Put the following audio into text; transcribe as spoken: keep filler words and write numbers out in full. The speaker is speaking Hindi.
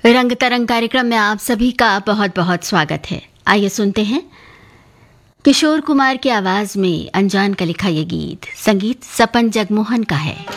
रंग तरंग कार्यक्रम में आप सभी का बहुत बहुत स्वागत है। आइए सुनते हैं किशोर कुमार की आवाज में अनजान का लिखा ये गीत। संगीत सपन जगमोहन का है।